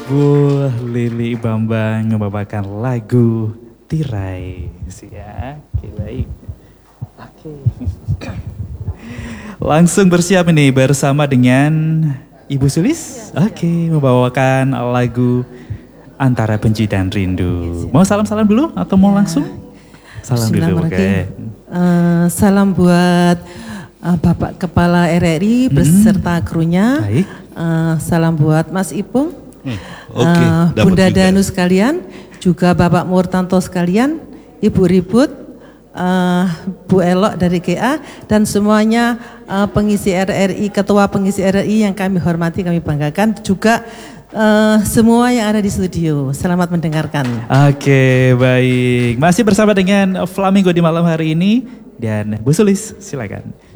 Bu Lili Bambang membawakan lagu Tirai. Ya, oke baik. Oke. Langsung bersiap ini bersama dengan Ibu Sulis. Oke, membawakan lagu Antara Benci dan Rindu. Mau salam-salam dulu atau mau langsung? Salam dulu. Oke. Salam buat Bapak Kepala RRI beserta krunya. Baik. Salam buat Mas Ipung, Oke, Bunda Danu sekalian, juga Bapak Murtanto sekalian, Ibu Ribut, Bu Elok dari GA, dan semuanya pengisi RRI, ketua pengisi RRI yang kami hormati, kami banggakan, juga semua yang ada di studio. Selamat mendengarkan. Oke, baik. Masih bersama dengan Flamingo di malam hari ini dan Bu Sulis, silakan.